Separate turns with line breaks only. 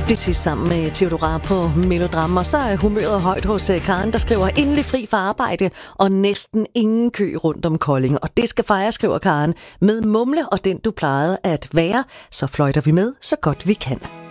Det sidste sammen med Theodora på Melodram, og så er humøret højt hos Karen, der skriver endelig fri fra arbejde og næsten ingen kø rundt om Kolding. Og det skal fejre, skriver Karen, med Mumle og den du plejede at være, så fløjter vi med så godt vi kan.